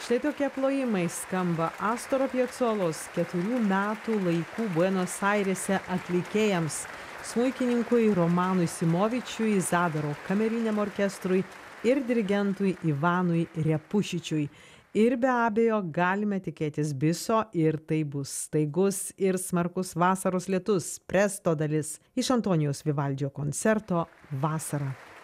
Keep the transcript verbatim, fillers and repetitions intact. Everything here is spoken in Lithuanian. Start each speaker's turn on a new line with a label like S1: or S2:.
S1: Štai tokie plojimai skamba Astoro Piacolos keturių metų laikų Buenos Airėse atlikėjams, smuikininkui Romanui Simovičiui, Zadaro kameriniam orkestrui ir dirigentui Ivanui Repušičiui. Ir be abejo galime tikėtis biso ir tai bus staigus ir smarkus vasaros lietus, presto dalis iš Antonijaus Vivaldžio koncerto Vasara.